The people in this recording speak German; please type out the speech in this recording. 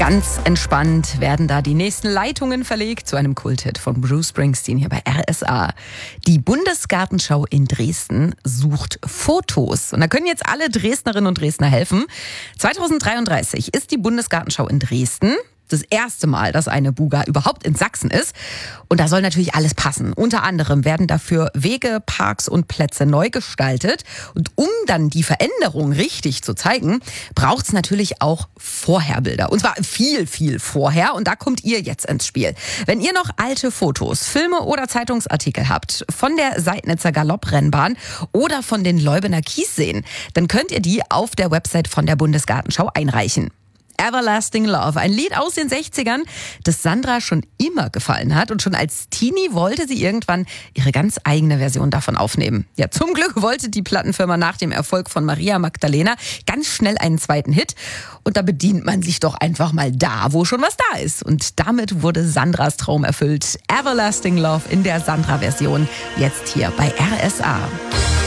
Ganz entspannt werden da die nächsten Leitungen verlegt zu einem Kulthit von Bruce Springsteen hier bei RSA. Die Bundesgartenschau in Dresden sucht Fotos. Und da können jetzt alle Dresdnerinnen und Dresdner helfen. 2033 ist die Bundesgartenschau in Dresden. Das erste Mal, dass eine Buga überhaupt in Sachsen ist. Und da soll natürlich alles passen. Unter anderem werden dafür Wege, Parks und Plätze neu gestaltet. Und um dann die Veränderung richtig zu zeigen, braucht es natürlich auch Vorherbilder. Und zwar viel, viel vorher. Und da kommt ihr jetzt ins Spiel. Wenn ihr noch alte Fotos, Filme oder Zeitungsartikel habt von der Seidnitzer Galopprennbahn oder von den Leubener Kiesseen, dann könnt ihr die auf der Website von der Bundesgartenschau einreichen. Everlasting Love, ein Lied aus den 60ern, das Sandra schon immer gefallen hat. Und schon als Teenie wollte sie irgendwann ihre ganz eigene Version davon aufnehmen. Ja, zum Glück wollte die Plattenfirma nach dem Erfolg von Maria Magdalena ganz schnell einen zweiten Hit. Und da bedient man sich doch einfach mal da, wo schon was da ist. Und damit wurde Sandras Traum erfüllt. Everlasting Love in der Sandra-Version, jetzt hier bei RSA.